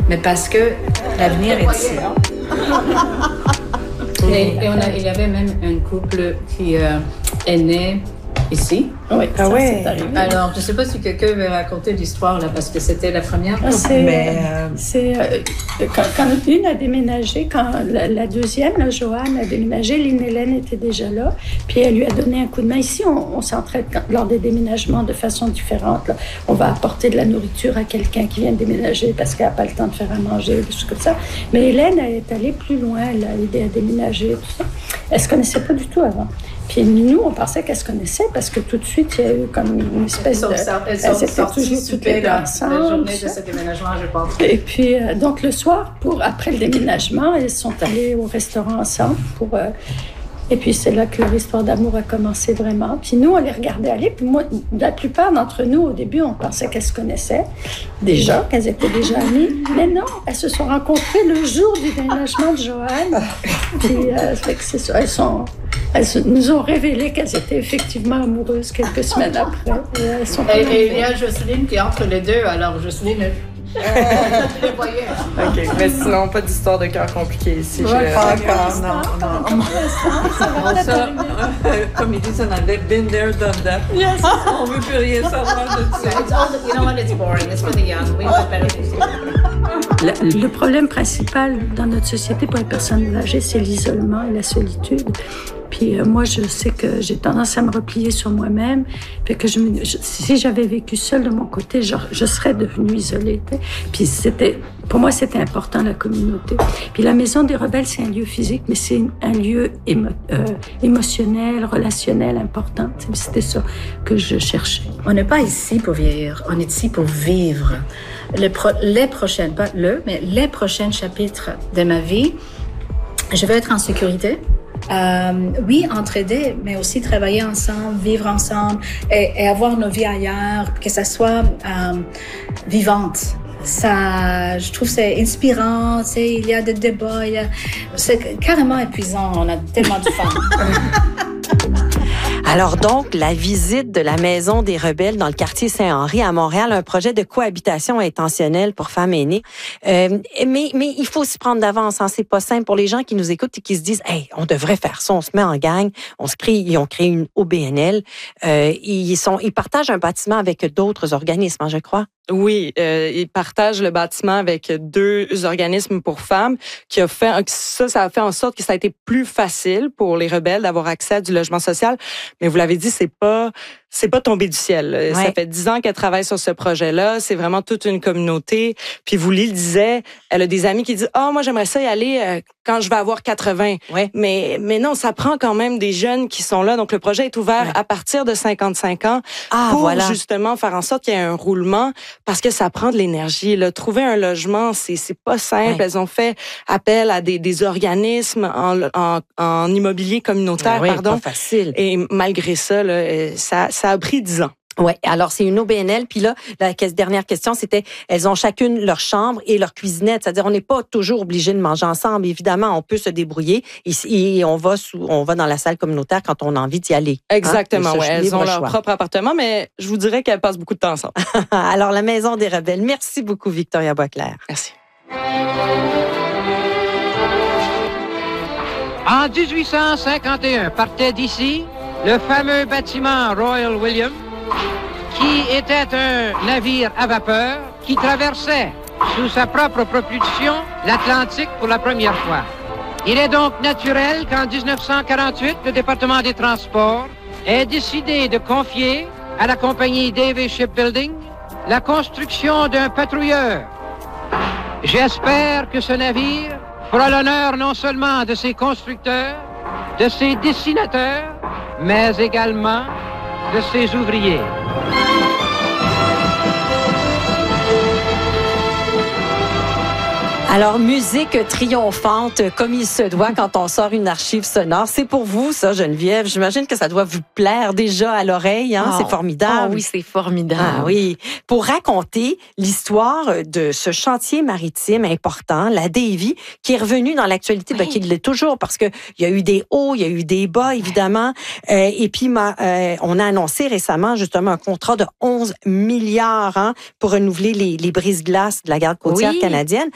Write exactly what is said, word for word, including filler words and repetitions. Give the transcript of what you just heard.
mais parce que l'avenir est ici. Et, et on a, il y avait même un couple qui euh, est né ici. Oui, ah ça, ouais. c'est arrivé. Alors, je ne sais pas si quelqu'un veut raconter l'histoire, là, parce que c'était la première. Ah, c'est, Mais, euh, c'est euh, quand, quand une a déménagé, quand la, la deuxième, la Joanne, a déménagé, Lynn Hélène était déjà là, puis elle lui a donné un coup de main. Ici, on, on s'entraide quand, lors des déménagements de façon différente. Là. On va apporter de la nourriture à quelqu'un qui vient de déménager parce qu'elle n'a pas le temps de faire à manger, des choses comme ça. Mais Hélène elle est allée plus loin, elle a aidé à déménager, tout ça. Elle ne se connaissait pas du tout avant. Puis nous, on pensait qu'elle se connaissait parce que tout de suite, il y a eu comme une espèce de... Elles sont sorties toujours super la, ensemble, la journée de ce déménagement, je pense. Et puis, euh, donc, le soir, pour, après le déménagement, elles sont allées au restaurant ensemble pour... Euh, et puis, c'est là que leur histoire d'amour a commencé vraiment. Puis nous, on les regardait aller. Puis moi, la plupart d'entre nous, au début, on pensait qu'elles se connaissaient déjà, qu'elles étaient déjà amies. Mais non, elles se sont rencontrées le jour du déménagement de Joanne. Puis, euh, fait que c'est ça, elles sont... Elles nous ont révélé qu'elles étaient effectivement amoureuses quelques semaines après. Et, elles sont et, et il y a Jocelyne qui est entre les deux. Alors, Jocelyne, euh, tu les voyais. Hein? OK, mais sinon, pas d'histoire de cœur compliquée ici. Ouais, je... pas encore, non, non. non. Ça, ça euh, comme ils disent en anglais, been there, done that. Yes. On ne veut plus rien savoir de ça. It's all the, you know what, it's boring. It's for the young. We have better things to do. Le, le problème principal dans notre société pour les personnes âgées, c'est l'isolement et la solitude. Puis euh, moi, je sais que j'ai tendance à me replier sur moi-même. Fait que je, me, je, si j'avais vécu seule de mon côté, je, je serais devenue isolée. T'sais. Puis c'était, pour moi, c'était important, la communauté. Puis la Maison des Rebelles, c'est un lieu physique, mais c'est un lieu émo, euh, émotionnel, relationnel important. T'sais. C'était ça que je cherchais. On n'est pas ici pour vieillir, on est ici pour vivre. Les, pro, les prochaines, pas le, mais les prochains chapitres de ma vie, je veux être en sécurité. Euh, oui, entraider, mais aussi travailler ensemble, vivre ensemble et, et avoir nos vies ailleurs, que ça soit euh, vivante. Ça, je trouve que c'est inspirant, tu sais, il y a des débats, il y a, c'est carrément épuisant, on a tellement de fun. Alors donc, la visite de la Maison des Rebelles dans le quartier Saint-Henri à Montréal, un projet de cohabitation intentionnelle pour femmes aînées. Euh, mais, mais il faut s'y prendre d'avance, hein, c'est pas simple pour les gens qui nous écoutent et qui se disent « Hey, on devrait faire ça, on se met en gang, on se crée, ils ont créé une O B N L. Euh, ils, sont, ils partagent un bâtiment avec d'autres organismes, hein, je crois. Oui, euh, ils partagent le bâtiment avec deux organismes pour femmes qui a fait ça, ça a fait en sorte que ça a été plus facile pour les rebelles d'avoir accès à du logement social. Mais vous l'avez dit, c'est pas c'est pas tombé du ciel. Ouais. Ça fait dix ans qu'elle travaille sur ce projet-là. C'est vraiment toute une communauté. Puis vous le disait, elle a des amis qui disent ah oh, moi j'aimerais ça y aller euh, quand je vais avoir quatre-vingts. Ouais. Mais mais non, ça prend quand même des jeunes qui sont là. Donc le projet est ouvert ouais. à partir de cinquante-cinq ans ah, pour voilà. justement faire en sorte qu'il y ait un roulement parce que ça prend de l'énergie. Là. Trouver un logement, c'est c'est pas simple. Ouais. Elles ont fait appel à des des organismes en en, en immobilier communautaire, ouais, pardon. Pas facile. Et malgré ça, là, ça ça a pris dix ans. Oui, alors c'est une O B N L. Puis là, la dernière question, c'était, elles ont chacune leur chambre et leur cuisinette. C'est-à-dire, on n'est pas toujours obligé de manger ensemble. Évidemment, on peut se débrouiller et, et on va sous, on va dans la salle communautaire quand on a envie d'y aller. Exactement, hein? oui. Elles ont leur choix. propre appartement, mais je vous dirais qu'elles passent beaucoup de temps ensemble. Alors, la Maison des Rebelles. Merci beaucoup, Victoria Boisclair. Merci. En dix-huit cent cinquante et un, partait d'ici le fameux bâtiment Royal William, qui était un navire à vapeur qui traversait sous sa propre propulsion l'Atlantique pour la première fois. Il est donc naturel qu'en dix-neuf cent quarante-huit, le département des Transports ait décidé de confier à la compagnie Davis Shipbuilding la construction d'un patrouilleur. J'espère que ce navire fera l'honneur non seulement de ses constructeurs, de ses dessinateurs, mais également de ses ouvriers. Alors, musique triomphante, comme il se doit quand on sort une archive sonore. C'est pour vous, ça, Geneviève. J'imagine que ça doit vous plaire déjà à l'oreille. Hein? Oh, c'est formidable. Oh oui, c'est formidable. Ah oui. Pour raconter l'histoire de ce chantier maritime important, la Davy, qui est revenu dans l'actualité, oui. ben, qui l'est toujours, parce qu'il y a eu des hauts, il y a eu des bas, évidemment. Euh, et puis, ma, euh, on a annoncé récemment, justement, un contrat de onze milliards hein, pour renouveler les, les brises-glaces de la garde côtière oui. canadienne.